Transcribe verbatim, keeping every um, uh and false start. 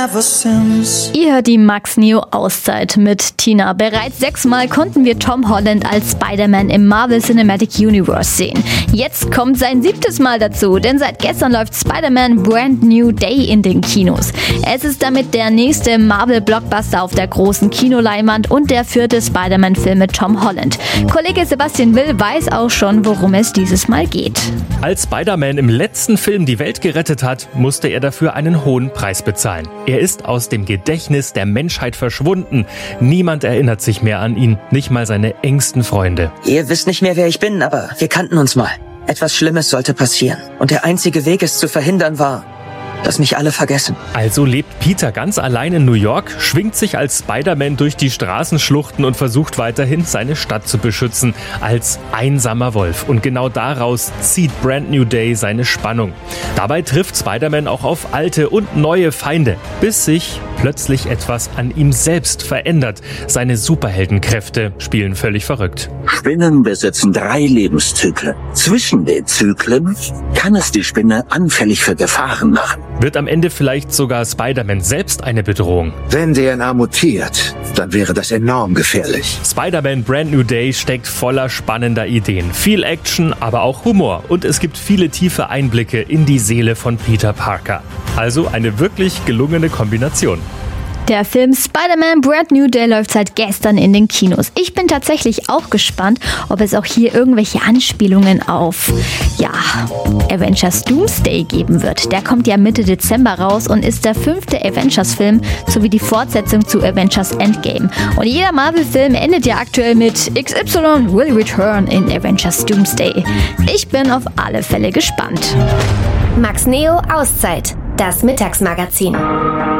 ever since. Ihr hört die Max Neo Auszeit mit Tina. Bereits sechsmal konnten wir Tom Holland als Spider-Man im Marvel Cinematic Universe sehen. Jetzt kommt sein siebtes Mal dazu, denn seit gestern läuft Spider-Man Brand New Day in den Kinos. Es ist damit der nächste Marvel-Blockbuster auf der großen Kinoleinwand und der vierte Spider-Man-Film mit Tom Holland. Kollege Sebastian Will weiß auch schon, worum es dieses Mal geht. Als Spider-Man im letzten Film die Welt gerettet hat, musste er dafür einen hohen Preis bezahlen. Er ist aus dem Gedächtnis der Menschheit verschwunden. Niemand erinnert sich mehr an ihn, nicht mal seine engsten Freunde. Ihr wisst nicht mehr, wer ich bin, aber wir kannten uns mal. Etwas Schlimmes sollte passieren. Und der einzige Weg, es zu verhindern, war, dass mich alle vergessen. Also lebt Peter ganz allein in New York, schwingt sich als Spider-Man durch die Straßenschluchten und versucht weiterhin, seine Stadt zu beschützen, als einsamer Wolf. Und genau daraus zieht Brand New Day seine Spannung. Dabei trifft Spider-Man auch auf alte und neue Feinde, bis sich plötzlich etwas an ihm selbst verändert. Seine Superheldenkräfte spielen völlig verrückt. Spinnen besitzen drei Lebenszyklen. Zwischen den Zyklen kann es die Spinne anfällig für Gefahren machen. Wird am Ende vielleicht sogar Spider-Man selbst eine Bedrohung? Wenn D N A mutiert, dann wäre das enorm gefährlich. Spider-Man Brand New Day steckt voller spannender Ideen. Viel Action, aber auch Humor. Und es gibt viele tiefe Einblicke in die Seele von Peter Parker. Also eine wirklich gelungene Kombination. Der Film Spider-Man Brand New Day läuft seit gestern in den Kinos. Ich bin tatsächlich auch gespannt, ob es auch hier irgendwelche Anspielungen auf, ja, Avengers Doomsday geben wird. Der kommt ja Mitte Dezember raus und ist der fünfte Avengers-Film sowie die Fortsetzung zu Avengers Endgame. Und jeder Marvel-Film endet ja aktuell mit X Y will return in Avengers Doomsday. Ich bin auf alle Fälle gespannt. Max Neo Auszeit, das Mittagsmagazin.